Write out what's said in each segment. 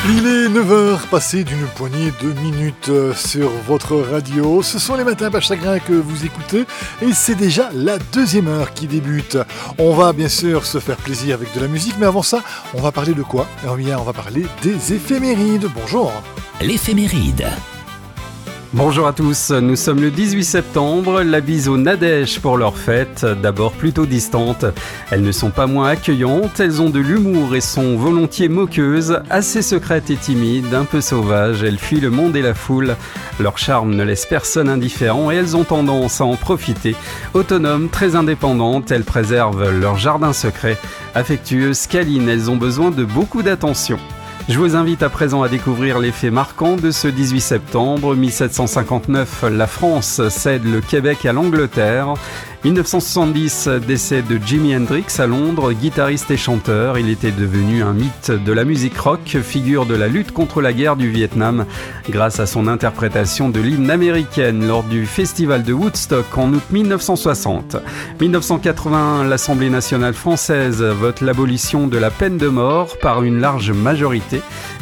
Il est 9 heures passé d'une poignée de minutes sur votre radio. Ce sont les matins pas chagrin que vous écoutez et c'est déjà la deuxième heure qui débute. On va bien sûr se faire plaisir avec de la musique, mais avant ça, on va parler de quoi ? Eh bien, on va parler des éphémérides. Bonjour. L'éphéméride. Bonjour à tous, nous sommes le 18 septembre, la bise aux Nadèges pour leur fête, d'abord plutôt distantes. Elles ne sont pas moins accueillantes, elles ont de l'humour et sont volontiers moqueuses, assez secrètes et timides, un peu sauvages, elles fuient le monde et la foule. Leur charme ne laisse personne indifférent et elles ont tendance à en profiter. Autonomes, très indépendantes, elles préservent leur jardin secret. Affectueuses, câlines, elles ont besoin de beaucoup d'attention. Je vous invite à présent à découvrir les faits marquants de ce 18 septembre. 1759, la France cède le Québec à l'Angleterre. 1970, décès de Jimi Hendrix à Londres, guitariste et chanteur. Il était devenu un mythe de la musique rock, figure de la lutte contre la guerre du Vietnam, grâce à son interprétation de l'hymne américaine lors du festival de Woodstock en août 1960. 1980, l'Assemblée nationale française vote l'abolition de la peine de mort par une large majorité.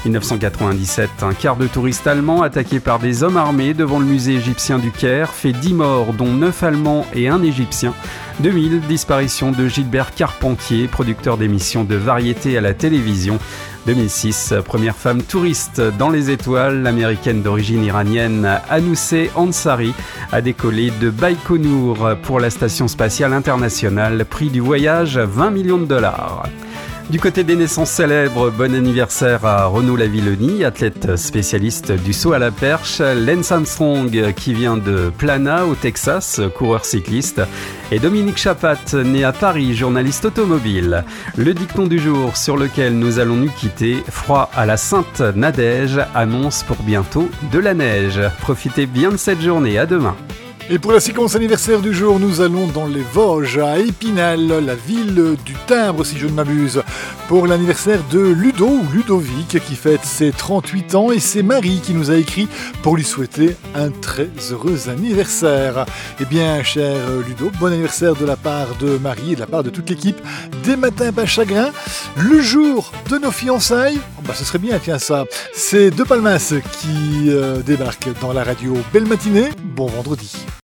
1997, un quart de touristes allemands attaqués par des hommes armés devant le musée égyptien du Caire fait 10 morts, dont 9 Allemands et un Égyptien. 2000, disparition de Gilbert Carpentier, producteur d'émissions de variété à la télévision. 2006, première femme touriste dans les étoiles, l'américaine d'origine iranienne Anousheh Ansari a décollé de Baïkonour pour la station spatiale internationale, prix du voyage 20 millions de dollars. Du côté des naissances célèbres, bon anniversaire à Renaud Lavillenie, athlète spécialiste du saut à la perche, Lance Armstrong qui vient de Plana au Texas, coureur cycliste, et Dominique Chapat, né à Paris, journaliste automobile. Le dicton du jour sur lequel nous allons nous quitter, froid à la Sainte Nadège, annonce pour bientôt de la neige. Profitez bien de cette journée, à demain. Et pour la séquence anniversaire du jour, nous allons dans les Vosges, à Épinal, la ville du timbre si je ne m'abuse, pour l'anniversaire de Ludo ou Ludovic qui fête ses 38 ans et c'est Marie qui nous a écrit pour lui souhaiter un très heureux anniversaire. Eh bien, cher Ludo, bon anniversaire de la part de Marie et de la part de toute l'équipe des Matins pas chagrin. Le jour de nos fiançailles, ce serait bien, tiens ça, c'est De Palmas qui débarque dans la radio. Belle matinée, bon vendredi.